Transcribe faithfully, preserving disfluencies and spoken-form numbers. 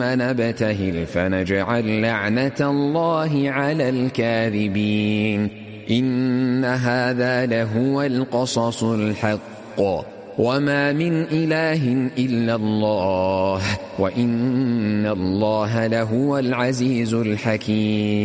نبتهل فنجعل لعنة الله على الكاذبين إن هذا لهو القصص الحق وما من إله إلا الله وإن الله لهو العزيز الحكيم.